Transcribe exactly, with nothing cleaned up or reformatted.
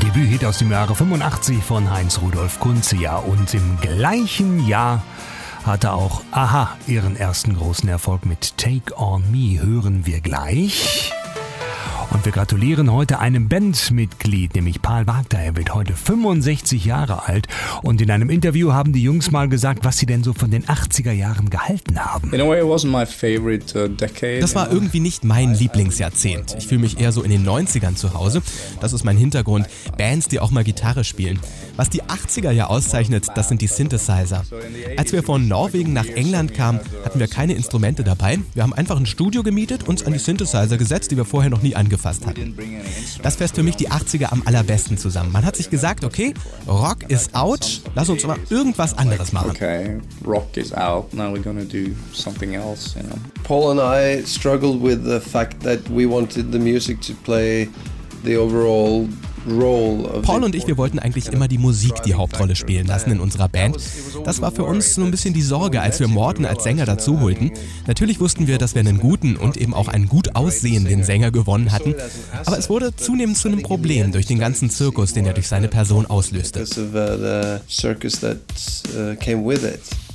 Debüthit aus dem Jahre fünfundachtzig von Heinz Rudolf Kunze. Ja, und im gleichen Jahr hatte auch a-ha ihren ersten großen Erfolg mit Take On Me. Hören wir gleich. Und wir gratulieren heute einem Bandmitglied, nämlich Paul Wagner. Er wird heute fünfundsechzig Jahre alt. Und in einem Interview haben die Jungs mal gesagt, was sie denn so von den achtziger Jahren gehalten haben. In a way, it wasn't my favorite uh, decade. Das war irgendwie nicht mein Lieblingsjahrzehnt. Ich fühle mich eher so in den neunzigern zu Hause. Das ist mein Hintergrund. Bands, die auch mal Gitarre spielen. Was die achtziger ja auszeichnet, das sind die Synthesizer. Als wir von Norwegen nach England kamen, hatten wir keine Instrumente dabei. Wir haben einfach ein Studio gemietet, uns an die Synthesizer gesetzt, die wir vorher noch nie angefasst hatten. Das fasst für mich die achtziger am allerbesten zusammen. Man hat sich gesagt, okay, Rock is out, lass uns mal irgendwas anderes machen. Okay, Rock is out, now we're gonna do something else, you know. Paul and I struggled with the fact that we wanted the music to play the overall role of Paul und ich, wir wollten eigentlich immer die Musik die Hauptrolle spielen lassen in unserer Band. Das war für uns so ein bisschen die Sorge, als wir Morten als Sänger dazu holten. Natürlich wussten wir, dass wir einen guten und eben auch einen gut aussehenden Sänger gewonnen hatten. Aber es wurde zunehmend zu einem Problem durch den ganzen Zirkus, den er durch seine Person auslöste. Because of uh, the circus that uh, came with it.